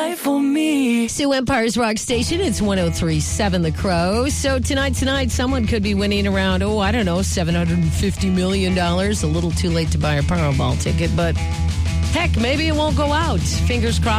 die for me. Sue Empire's Rock Station, it's 103.7 The Crow. So tonight, someone could be winning around, $750 million. A little too late to buy a Powerball ticket, but heck, maybe it won't go out. Fingers crossed.